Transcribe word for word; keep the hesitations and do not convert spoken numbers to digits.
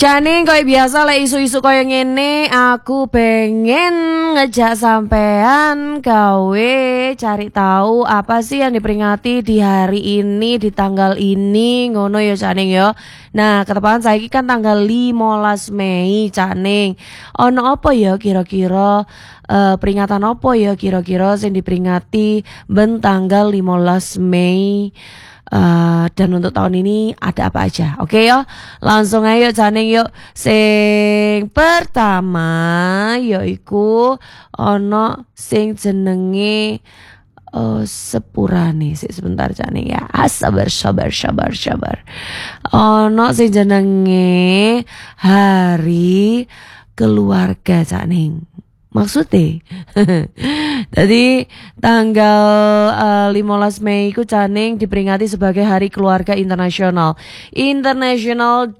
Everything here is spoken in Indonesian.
Jane koyo biasa lek isu-isu koyo ngene aku pengen ngejak sampean gawe cari tahu apa sih yang diperingati di hari ini di tanggal ini ngono ya Caning ya. Nah, ketepan saiki kan tanggal limolas Mei Caning. Ono apa ya kira-kira uh, peringatan apa ya kira-kira sing diperingati ben tanggal limolas Mei? Uh, dan untuk tahun ini ada apa aja? Oke okay, yo, langsung ayo Caning yuk. Sing pertama yaiku ono sing jenenge uh, sepurane. Sik sebentar Caning ya. Ah, sabar sabar sabar sabar. Ono sing jenenge Hari Keluarga Caning. Maksudnya tadi tanggal uh, limolas Mei ku Caning diperingati sebagai Hari Keluarga Internasional International